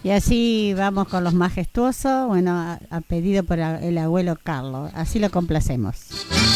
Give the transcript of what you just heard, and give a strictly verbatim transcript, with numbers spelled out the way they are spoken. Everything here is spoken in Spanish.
Y así vamos con los majestuosos, bueno, a, a pedido por a- el abuelo Carlos. Así lo complacemos.